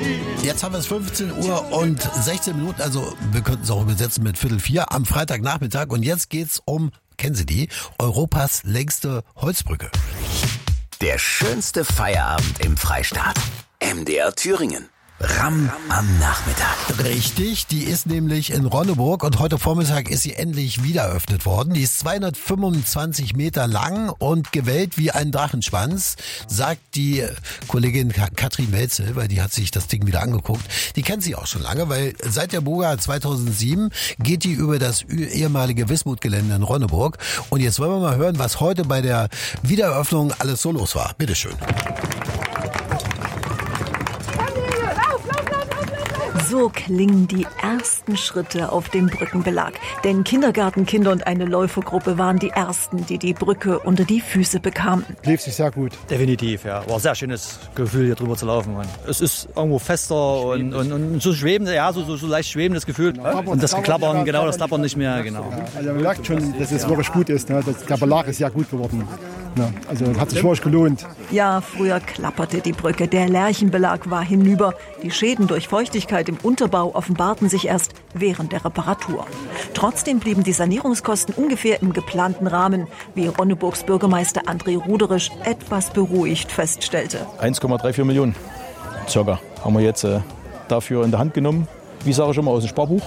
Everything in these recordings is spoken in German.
Jetzt haben wir es 15 Uhr und 16 Minuten, also wir könnten es auch übersetzen mit 3:45 am Freitagnachmittag. Und jetzt geht's um, kennen Sie die, Europas längste Holzbrücke. Der schönste Feierabend im Freistaat. MDR Thüringen. Ram am Nachmittag. Richtig, die ist nämlich in Ronneburg und heute Vormittag ist sie endlich wieder eröffnet worden. Die ist 225 Meter lang und gewellt wie ein Drachenschwanz, sagt die Kollegin Katrin Welzel, weil die hat sich das Ding wieder angeguckt. Die kennt sie auch schon lange, weil seit der Buga 2007 geht die über das ehemalige Wismut-Gelände in Ronneburg. Und jetzt wollen wir mal hören, was heute bei der Wiedereröffnung alles so los war. Bitteschön. So klingen die ersten Schritte auf dem Brückenbelag. Denn Kindergartenkinder und eine Läufergruppe waren die ersten, die die Brücke unter die Füße bekamen. Lief sich sehr gut. Definitiv, ja. War ein sehr schönes Gefühl, hier drüber zu laufen. Es ist irgendwo fester und so schwebend, ja, so leicht schwebendes Gefühl. Und das Klappern, genau, das Klappern nicht mehr, genau. Also man merkt schon, dass es wirklich gut ist. Ne? Der Belag ist sehr gut geworden. Ja, also hat sich wirklich gelohnt. Ja, früher klapperte die Brücke. Der Lärchenbelag war hinüber. Die Schäden durch Feuchtigkeit im Unterbau offenbarten sich erst während der Reparatur. Trotzdem blieben die Sanierungskosten ungefähr im geplanten Rahmen, wie Ronneburgs Bürgermeister André Ruderisch etwas beruhigt feststellte. 1,34 Millionen circa haben wir jetzt dafür in der Hand genommen. Wie sage ich immer, aus dem Sparbuch.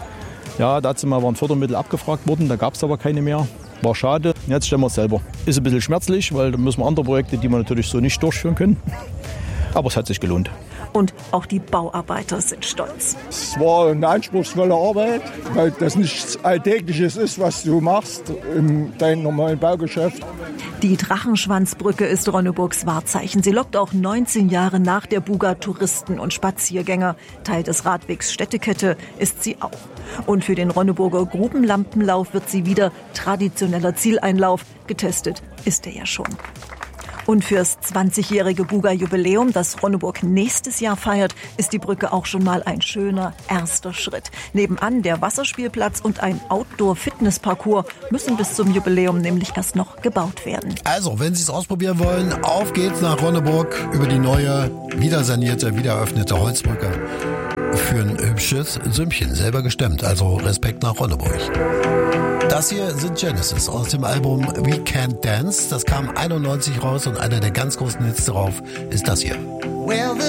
Ja, dazu mal waren Fördermittel abgefragt worden, da gab es aber keine mehr. War schade. Jetzt stellen wir es selber. Ist ein bisschen schmerzlich, weil da müssen wir andere Projekte, die wir natürlich so nicht durchführen können. Aber es hat sich gelohnt. Und auch die Bauarbeiter sind stolz. Es war eine anspruchsvolle Arbeit, weil das nichts Alltägliches ist, was du machst in deinem normalen Baugeschäft. Die Drachenschwanzbrücke ist Ronneburgs Wahrzeichen. Sie lockt auch 19 Jahre nach der Buga Touristen und Spaziergänger. Teil des Radwegs Städtekette ist sie auch. Und für den Ronneburger Grubenlampenlauf wird sie wieder traditioneller Zieleinlauf. Getestet ist er ja schon. Und fürs 20-jährige Buga-Jubiläum, das Ronneburg nächstes Jahr feiert, ist die Brücke auch schon mal ein schöner erster Schritt. Nebenan der Wasserspielplatz und ein Outdoor-Fitness-Parcours müssen bis zum Jubiläum nämlich erst noch gebaut werden. Also, wenn Sie es ausprobieren wollen, auf geht's nach Ronneburg über die neue, wieder sanierte, wieder eröffnete Holzbrücke. Für ein hübsches Sümmchen, selber gestemmt. Also Respekt nach Ronneburg. Das hier sind Genesis aus dem Album We Can't Dance. Das kam 91 raus und einer der ganz großen Hits darauf ist das hier. Well,